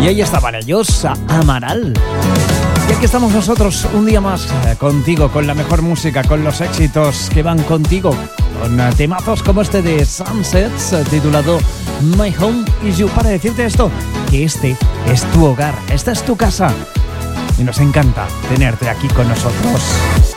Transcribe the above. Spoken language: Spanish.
Y ahí estaban ellos, Amaral. Y aquí estamos nosotros un día más contigo, con la mejor música, con los éxitos que van contigo, con temazos como este de Sunsets, titulado My Home Is You, para decirte esto, que este es tu hogar, esta es tu casa y nos encanta tenerte aquí con nosotros.